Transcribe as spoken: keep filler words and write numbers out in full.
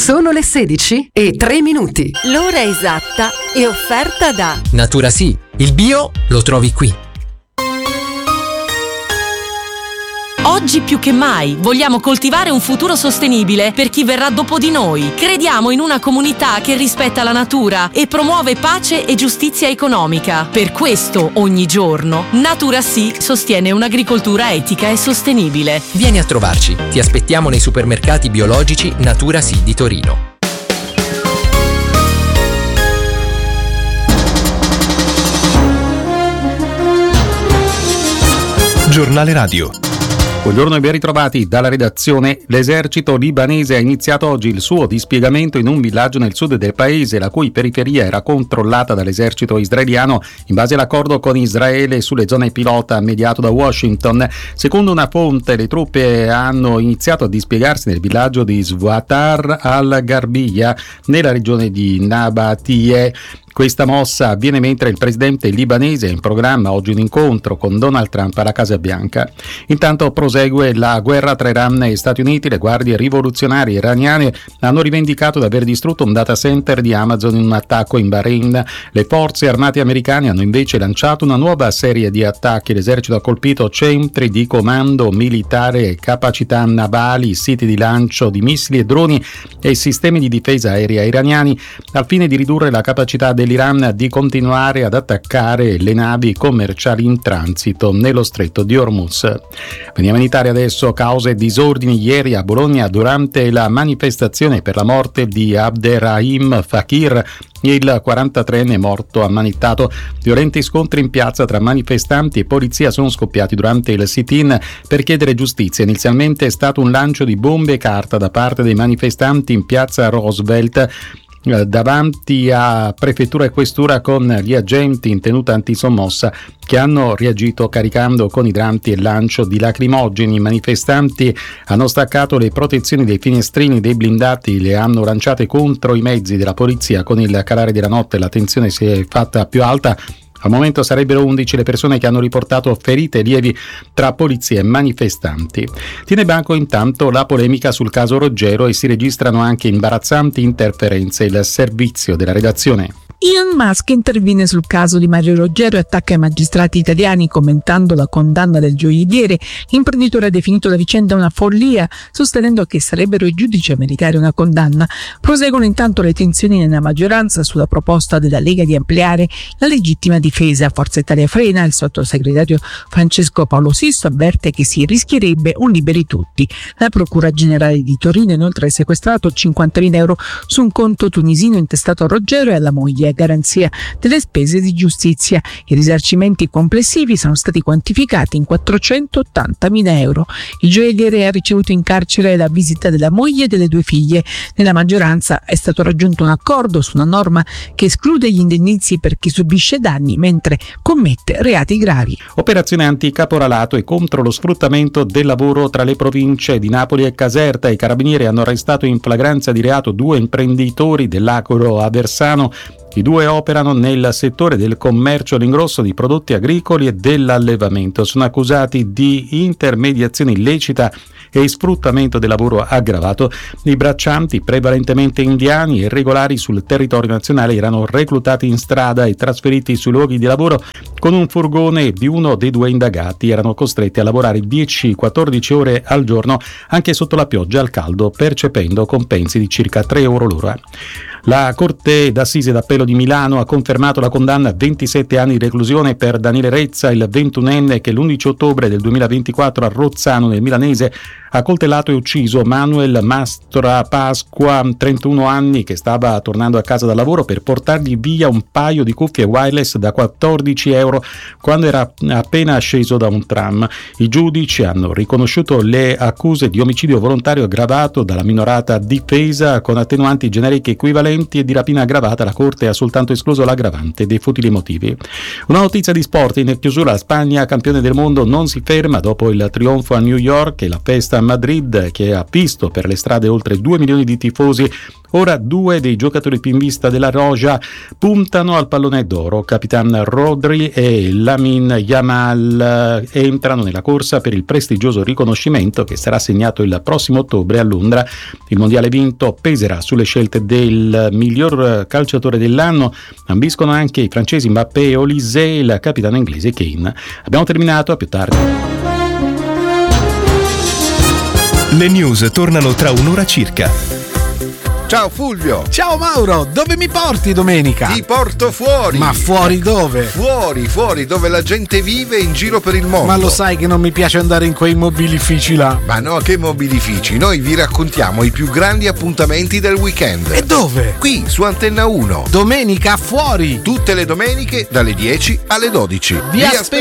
Sono le sedici e tre minuti. L'ora esatta è offerta da Natura Sì, il bio lo trovi qui. Oggi più che mai vogliamo coltivare un futuro sostenibile per chi verrà dopo di noi. Crediamo in una comunità che rispetta la natura e promuove pace e giustizia economica. Per questo, ogni giorno, Natura Sì sostiene un'agricoltura etica e sostenibile. Vieni a trovarci. Ti aspettiamo nei supermercati biologici Natura Sì di Torino. Giornale Radio. Buongiorno e ben ritrovati dalla redazione. L'esercito libanese ha iniziato oggi il suo dispiegamento in un villaggio nel sud del paese, la cui periferia era controllata dall'esercito israeliano in base all'accordo con Israele sulle zone pilota mediato da Washington. Secondo una fonte, le truppe hanno iniziato a dispiegarsi nel villaggio di Swatar al-Garbiya, nella regione di Nabatie. Questa mossa avviene mentre il presidente libanese ha in programma oggi un incontro con Donald Trump alla Casa Bianca. Intanto prosegue la guerra tra Iran e Stati Uniti. Le guardie rivoluzionarie iraniane hanno rivendicato di aver distrutto un data center di Amazon in un attacco in Bahrain. Le forze armate americane hanno invece lanciato una nuova serie di attacchi. L'esercito ha colpito centri di comando militare, capacità navali, siti di lancio di missili e droni e sistemi di difesa aerea iraniani al fine di ridurre la capacità del l'Iran di continuare ad attaccare le navi commerciali in transito nello stretto di Hormuz. Veniamo in Italia adesso. Cause e disordini ieri a Bologna durante la manifestazione per la morte di Abderrahim Fakir, il quarantatreenne morto ammanettato. Violenti scontri in piazza tra manifestanti e polizia sono scoppiati durante il sit-in per chiedere giustizia. Inizialmente è stato un lancio di bombe e carta da parte dei manifestanti in piazza Roosevelt davanti a prefettura e questura, con gli agenti in tenuta antisommossa che hanno reagito caricando con idranti e lancio di lacrimogeni. I manifestanti hanno staccato le protezioni dei finestrini dei blindati, le hanno lanciate contro i mezzi della polizia. Con il calare della notte la tensione si è fatta più alta. Al momento sarebbero undici le persone che hanno riportato ferite lievi tra polizia e manifestanti. Tiene banco intanto la polemica sul caso Roggero e si registrano anche imbarazzanti interferenze. Il servizio della redazione. Elon Musk interviene sul caso di Mario Roggero e attacca i magistrati italiani commentando la condanna del gioielliere. L'imprenditore ha definito la vicenda una follia, sostenendo che sarebbero i giudici a meritare una condanna. Proseguono intanto le tensioni nella maggioranza sulla proposta della Lega di ampliare la legittima difesa. Forza Italia frena, il sottosegretario Francesco Paolo Sisto avverte che si rischierebbe un liberi tutti. La Procura Generale di Torino inoltre ha sequestrato cinquantamila euro su un conto tunisino intestato a Roggero e alla moglie a garanzia delle spese di giustizia. I risarcimenti complessivi sono stati quantificati in quattrocentottantamila euro. Il gioielliere ha ricevuto in carcere la visita della moglie e delle due figlie. Nella maggioranza è stato raggiunto un accordo su una norma che esclude gli indennizzi per chi subisce danni mentre commette reati gravi. Operazione anticaporalato e contro lo sfruttamento del lavoro tra le province di Napoli e Caserta. I carabinieri hanno arrestato in flagranza di reato due imprenditori dell'Acro Aversano. I due operano nel settore del commercio all'ingrosso di prodotti agricoli e dell'allevamento. Sono accusati di intermediazione illecita e sfruttamento del lavoro aggravato. I braccianti, prevalentemente indiani e irregolari sul territorio nazionale, erano reclutati in strada e trasferiti sui luoghi di lavoro con un furgone di uno dei due indagati. Erano costretti a lavorare dieci quattordici ore al giorno, anche sotto la pioggia al caldo, percependo compensi di circa tre euro l'ora. La Corte d'Assise d'Appello di Milano ha confermato la condanna a ventisette anni di reclusione per Daniele Rezza, il ventunenne che l'undici ottobre del duemilaventiquattro a Rozzano, nel milanese, ha coltellato e ucciso Manuel Mastra Pasqua, trentuno anni, che stava tornando a casa dal lavoro, per portargli via un paio di cuffie wireless da quattordici euro quando era appena sceso da un tram. I giudici hanno riconosciuto le accuse di omicidio volontario aggravato dalla minorata difesa con attenuanti generiche equivalenti e di rapina aggravata. La Corte ha soltanto escluso l'aggravante dei futili motivi. Una notizia di sport in chiusura: la Spagna, campione del mondo, non si ferma dopo il trionfo a New York e la festa a Madrid, che ha visto per le strade oltre due milioni di tifosi. Ora due dei giocatori più in vista della Roja puntano al pallone d'oro. Capitan Rodri e Lamine Yamal entrano nella corsa per il prestigioso riconoscimento che sarà assegnato il prossimo ottobre a Londra. Il mondiale vinto peserà sulle scelte del miglior calciatore dell'anno. Ambiscono anche i francesi Mbappé e Olise e il capitano inglese Kane. Abbiamo terminato, a più tardi. Le news tornano tra un'ora circa. Ciao Fulvio. Ciao Mauro, dove mi porti domenica? Ti porto fuori. Ma fuori dove? Fuori, fuori, dove la gente vive in giro per il mondo. Ma lo sai che non mi piace andare in quei mobilifici là. Ma no, che mobilifici? Noi vi raccontiamo i più grandi appuntamenti del weekend. E dove? Qui, su Antenna uno. Domenica fuori. Tutte le domeniche dalle dieci alle dodici. Vi, Vi aspettiamo.